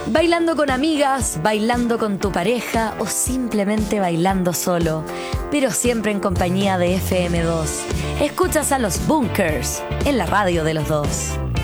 Bailando con amigas, bailando con tu pareja o simplemente bailando solo, pero siempre en compañía de FM2. Escuchas a los Bunkers en la radio de los dos.